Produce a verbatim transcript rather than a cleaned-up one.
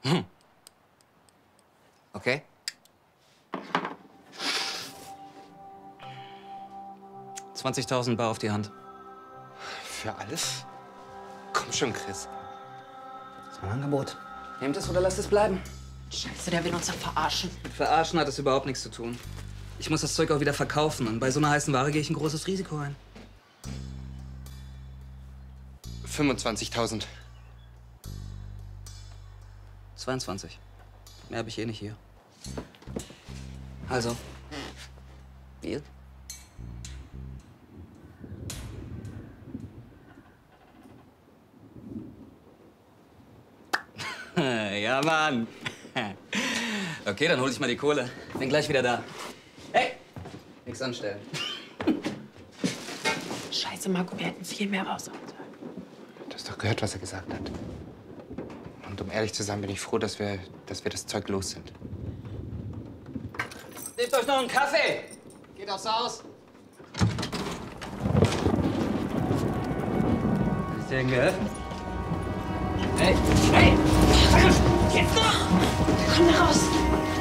Hm. Okay. zwanzigtausend Bar auf die Hand. Für alles? Komm schon, Chris. Das ist mein Angebot. Nehmt es oder lasst es bleiben. Scheiße, der will uns doch verarschen. Mit Verarschen hat es überhaupt nichts zu tun. Ich muss das Zeug auch wieder verkaufen. Und bei so einer heißen Ware gehe ich ein großes Risiko ein. fünfundzwanzigtausend. zweiundzwanzig. Mehr habe ich eh nicht hier. Also. Deal? Ja, Mann. Okay, dann hol ich mal die Kohle. Bin gleich wieder da. Hey! Nix anstellen. Scheiße, Marco, wir hätten viel mehr raushauen sollen. Du hast doch gehört, was er gesagt hat. Und um ehrlich zu sein, bin ich froh, dass wir, dass wir das Zeug los sind. Nehmt euch noch einen Kaffee! Geht aufs Haus! Kann ich dir irgendwie helfen? Hey! Hey! Jetzt noch! Komm da raus!